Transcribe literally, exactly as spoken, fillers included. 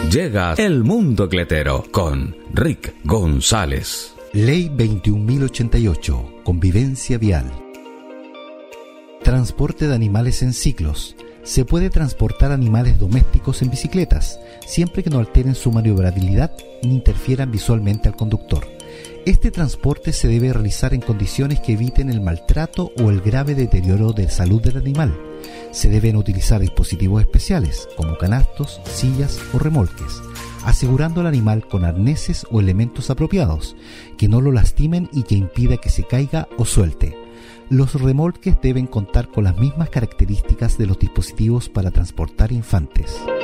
Llega El Mundo Cletero con Rick González. Ley veintiún mil ochenta y ocho. Convivencia vial. Transporte de animales en ciclos. Se puede transportar animales domésticos en bicicletas, siempre que no alteren su maniobrabilidad ni interfieran visualmente al conductor. Este transporte se debe realizar en condiciones que eviten el maltrato o el grave deterioro de salud del animal. Se deben utilizar dispositivos especiales, como canastos, sillas o remolques, asegurando al animal con arneses o elementos apropiados, que no lo lastimen y que impida que se caiga o suelte. Los remolques deben contar con las mismas características de los dispositivos para transportar infantes.